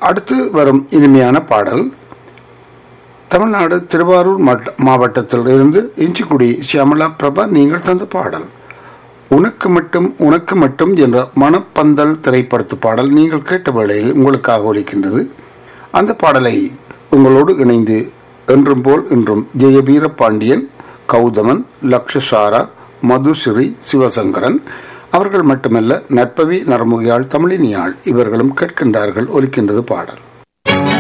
அடுத்து வரும் இனிமையான பாடல் தமிழ்நாடு திருவாரூர் மாவட்டத்தில் இருந்து இஞ்சிக்குடி சியாமலா பிரபா நீங்கள் தந்த பாடல் உனக்கு மட்டும் என்ற மனப்பந்தல் திரைப்படத்து பாடல் நீங்கள் கேட்ட வேளையில் உங்களுக்காக ஒலிக்கின்றது. அந்த பாடலை உங்களோடு இணைந்து என்றும் போல் இன்றும் ஜெயவீர பாண்டியன், கௌதமன், லக்ஷசாரா, மதுஸ்ரீ, சிவசங்கரன் அவர்கள் மட்டுமல்ல, நற்பவி, நரமுகியாள், தமிழினியாள் இவர்களும் கேட்கின்றார்கள். ஒலிக்கின்றது பாடல்.